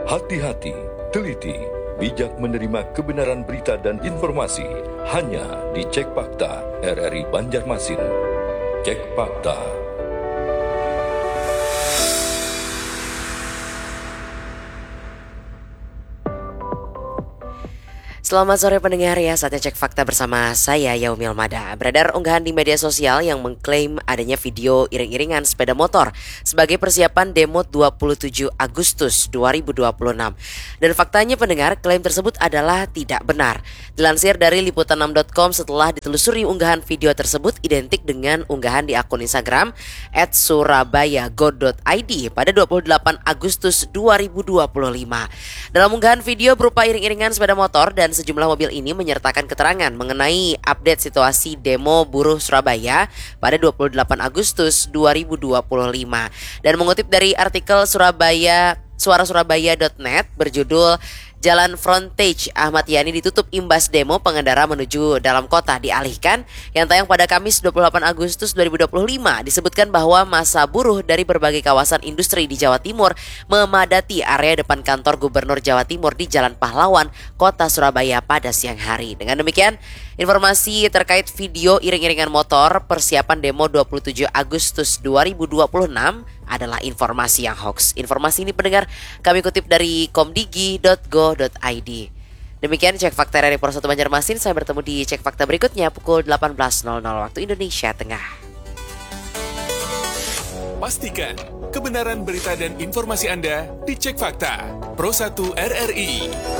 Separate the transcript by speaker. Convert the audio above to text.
Speaker 1: Hati-hati, teliti, bijak menerima kebenaran berita dan informasi hanya di Cek Fakta RRI Banjarmasin. Cek Fakta.
Speaker 2: Selamat sore pendengar ya, saatnya Cek Fakta bersama saya Yaumil Mada. Beredar unggahan di media sosial yang mengklaim adanya video iring-iringan sepeda motor sebagai persiapan demo 27 Agustus 2026. Dan faktanya pendengar, klaim tersebut adalah tidak benar. Dilansir dari liputan6.com, setelah ditelusuri unggahan video tersebut identik dengan unggahan di akun Instagram @surabayagod.id pada 28 Agustus 2025. Dalam unggahan video berupa iring-iringan sepeda motor dan sejumlah mobil ini menyertakan keterangan mengenai update situasi demo buruh Surabaya pada 28 Agustus 2025. Dan mengutip dari artikel suarasurabaya.net berjudul Jalan Frontage Ahmad Yani ditutup imbas demo pengendara menuju dalam kota dialihkan, yang tayang pada Kamis 28 Agustus 2025, disebutkan bahwa massa buruh dari berbagai kawasan industri di Jawa Timur memadati area depan kantor Gubernur Jawa Timur di Jalan Pahlawan, Kota Surabaya pada siang hari. Dengan demikian, informasi terkait video iring-iringan motor persiapan demo 27 Agustus 2026 adalah informasi yang hoax. Informasi ini pendengar kami kutip dari komdigi.go.id. Demikian Cek Fakta RRI Pro 1 Banjarmasin. Saya bertemu di Cek Fakta berikutnya pukul 18.00 waktu Indonesia Tengah.
Speaker 3: Pastikan kebenaran berita dan informasi Anda di Cek Fakta Pro 1 RRI.